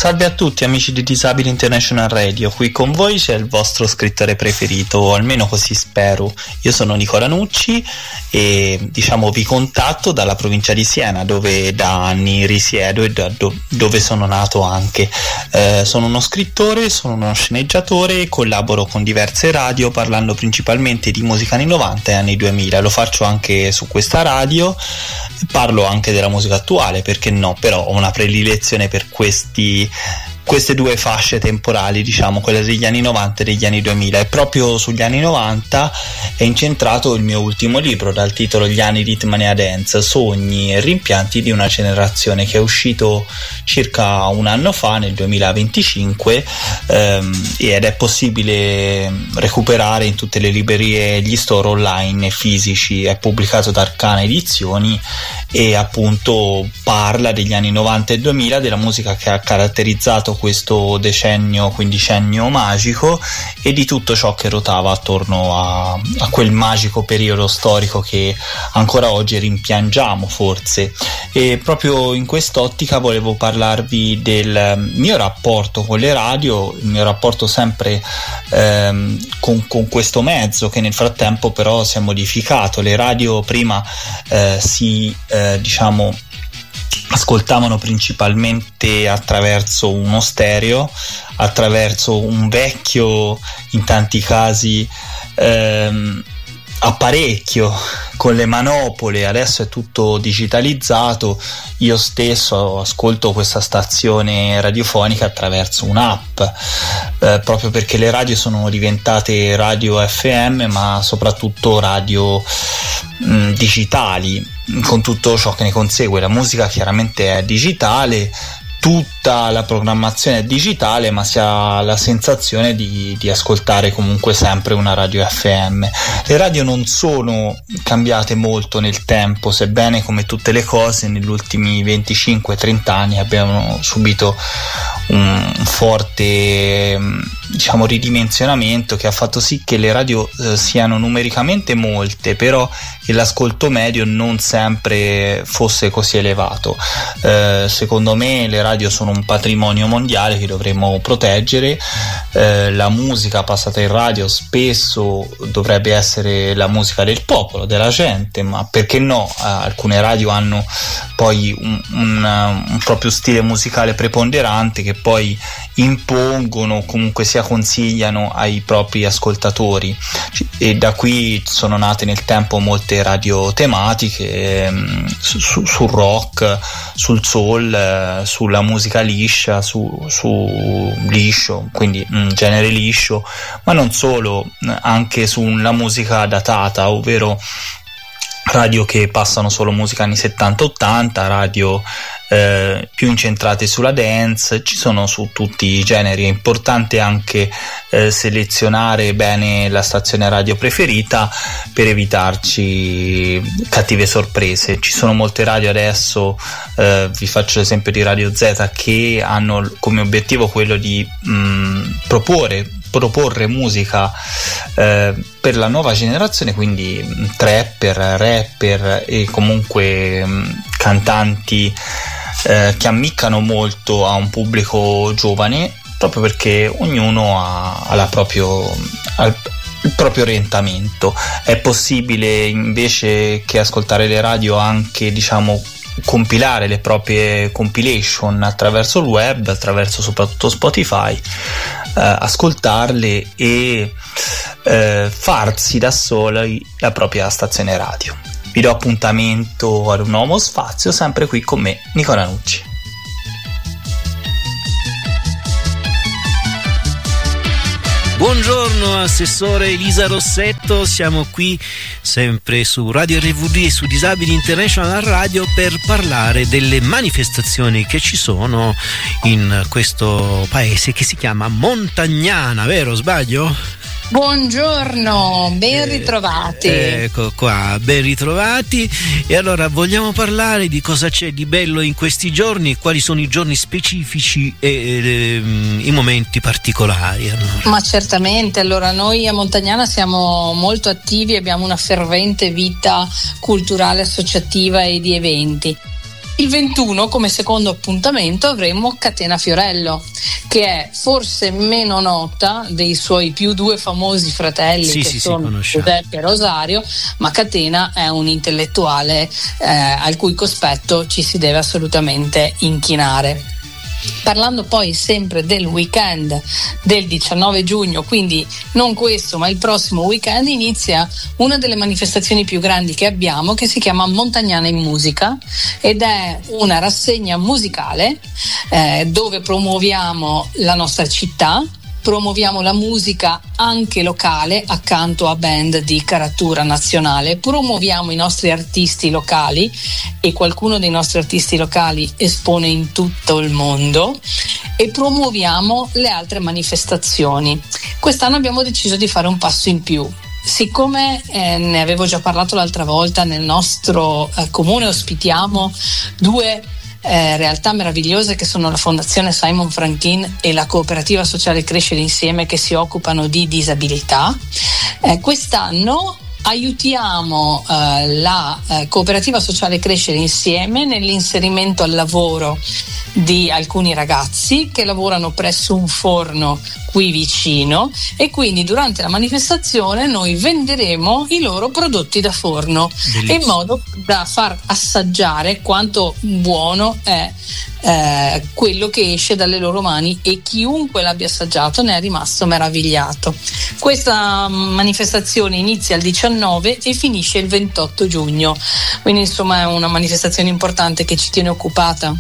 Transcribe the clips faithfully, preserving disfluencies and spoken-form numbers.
Salve a tutti amici di Disabili International Radio, qui con voi c'è il vostro scrittore preferito, o almeno così spero. Io sono Nicola Nucci e diciamo vi contatto dalla provincia di Siena, dove da anni risiedo e da do- dove sono nato anche. Eh, sono uno scrittore, sono uno sceneggiatore e collaboro con diverse radio parlando principalmente di musica anni novanta e anni duemila. Lo faccio anche su questa radio, parlo anche della musica attuale, perché no, però ho una predilezione per questi queste due fasce temporali, diciamo quella degli anni novanta e degli anni duemila, e proprio sugli anni novanta è incentrato il mio ultimo libro dal titolo Gli anni di Hitmania Dance, sogni e rimpianti di una generazione, che è uscito circa un anno fa, nel duemilaventicinque, ehm, ed è possibile recuperare in tutte le librerie e gli store online e fisici. È pubblicato da Arcana Edizioni e appunto parla degli anni novanta e duemila, della musica che ha caratterizzato questo decennio, quindicennio magico, e di tutto ciò che ruotava attorno a, a quel magico periodo storico che ancora oggi rimpiangiamo forse. E proprio in quest'ottica volevo parlarvi del mio rapporto con le radio, il mio rapporto sempre ehm, con, con questo mezzo, che nel frattempo però si è modificato. Le radio prima eh, si eh, diciamo ascoltavano principalmente attraverso uno stereo, attraverso un vecchio, in tanti casi, ehm, apparecchio con le manopole. Adesso è tutto digitalizzato. Io stesso ascolto questa stazione radiofonica attraverso un'app, eh, proprio perché le radio sono diventate radio F M, ma soprattutto radio mh, digitali, con tutto ciò che ne consegue. La musica chiaramente è digitale, tutta la programmazione è digitale, ma si ha la sensazione di, di ascoltare comunque sempre una radio F M. Le radio non sono cambiate molto nel tempo, sebbene come tutte le cose negli ultimi venticinque trenta anni abbiano subito un forte, diciamo, ridimensionamento che ha fatto sì che le radio eh, siano numericamente molte, però che l'ascolto medio non sempre fosse così elevato. Eh, secondo me le radio sono un patrimonio mondiale che dovremmo proteggere. Eh, la musica passata in radio spesso dovrebbe essere la musica del popolo, della gente, ma perché no? Eh, alcune radio hanno poi un, un, un proprio stile musicale preponderante che poi impongono, comunque sia consigliano ai propri ascoltatori, e da qui sono nate nel tempo molte radio tematiche ehm, su, sul rock, sul soul, eh, sulla musica liscia, su, su liscio, quindi un genere liscio, ma non solo, anche sulla musica datata, ovvero radio che passano solo musica anni settanta ottanta, radio eh, più incentrate sulla dance. Ci sono su tutti i generi. È importante anche eh, selezionare bene la stazione radio preferita per evitarci cattive sorprese. Ci sono molte radio adesso, eh, vi faccio l'esempio di Radio Z, che hanno come obiettivo quello di mh, proporre proporre musica eh, per la nuova generazione, quindi trapper, rapper e comunque mh, cantanti eh, che ammiccano molto a un pubblico giovane, proprio perché ognuno ha, ha la proprio ha il proprio orientamento. È possibile invece che ascoltare le radio anche, diciamo, compilare le proprie compilation attraverso il web, attraverso soprattutto Spotify, eh, ascoltarle e eh, farsi da soli la propria stazione radio. Vi do appuntamento ad un nuovo spazio, sempre qui con me, Nicola Nucci. Buongiorno Assessore Elisa Rossetto, siamo qui sempre su Radio R V D e su Disabili International Radio per parlare delle manifestazioni che ci sono in questo paese che si chiama Montagnana, vero? Sbaglio? Buongiorno, ben ritrovati. Eh, ecco qua, ben ritrovati. E allora vogliamo parlare di cosa c'è di bello in questi giorni, quali sono i giorni specifici e eh, i momenti particolari. Allora. Ma certamente, allora noi a Montagnana siamo molto attivi, abbiamo una fervente vita culturale, associativa e di eventi. Il ventuno, come secondo appuntamento, avremo Catena Fiorello, che è forse meno nota dei suoi più due famosi fratelli, sì, che sì, sono sì, Giuseppe e Rosario, ma Catena è un intellettuale eh, al cui cospetto ci si deve assolutamente inchinare. Parlando poi sempre del weekend del diciannove giugno, quindi non questo ma il prossimo weekend, inizia una delle manifestazioni più grandi che abbiamo, che si chiama Montagnana in Musica, ed è una rassegna musicale eh, dove promuoviamo la nostra città, promuoviamo la musica anche locale accanto a band di caratura nazionale, promuoviamo i nostri artisti locali, e qualcuno dei nostri artisti locali espone in tutto il mondo, e promuoviamo le altre manifestazioni. Quest'anno abbiamo deciso di fare un passo in più. Siccome eh, ne avevo già parlato l'altra volta, nel nostro eh, comune ospitiamo due Eh, realtà meravigliose che sono la Fondazione Simon Franklin e la Cooperativa Sociale Crescere Insieme, che si occupano di disabilità. Eh, quest'anno aiutiamo eh, la eh, Cooperativa Sociale Crescere Insieme nell'inserimento al lavoro di alcuni ragazzi che lavorano presso un forno qui vicino, e quindi durante la manifestazione noi venderemo i loro prodotti da forno. Bellissimo. In modo da far assaggiare quanto buono è eh, quello che esce dalle loro mani, e chiunque l'abbia assaggiato ne è rimasto meravigliato. Questa manifestazione inizia il diciannove e finisce il ventotto giugno, quindi insomma è una manifestazione importante che ci tiene occupata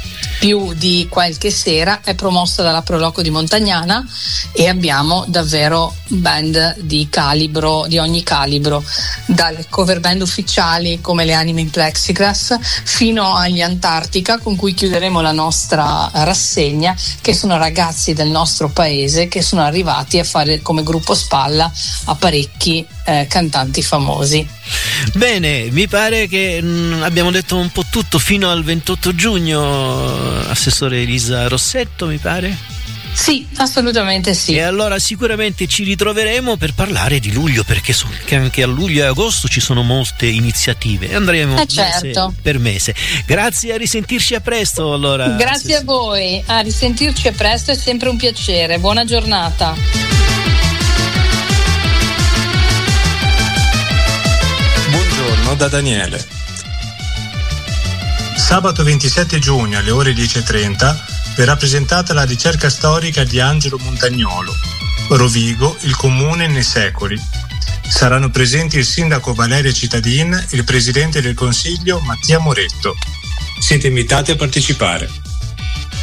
più di qualche sera. È promossa dalla Proloco di Montagnana e abbiamo davvero band di calibro, di ogni calibro, dalle cover band ufficiali come le Anime in Plexiglass fino agli Antartica, con cui chiuderemo la nostra rassegna, che sono ragazzi del nostro paese che sono arrivati a fare come gruppo spalla a parecchi eh, cantanti famosi. Bene, mi pare che mh, abbiamo detto un po' tutto fino al ventotto giugno, assessore Elisa Rossetto, mi pare? Sì, assolutamente sì. E allora sicuramente ci ritroveremo per parlare di luglio, perché so che anche a luglio e agosto ci sono molte iniziative. Andremo eh certo. mese per mese. Grazie, a risentirci a presto. Allora, grazie a voi, a risentirci a presto, è sempre un piacere. Buona giornata. Buongiorno da Daniele. Sabato ventisette giugno alle ore dieci e trenta verrà presentata la ricerca storica di Angelo Montagnolo, Rovigo, il comune nei secoli. Saranno presenti il sindaco Valeria Cittadin e il presidente del Consiglio Mattia Moretto. Siete invitati a partecipare.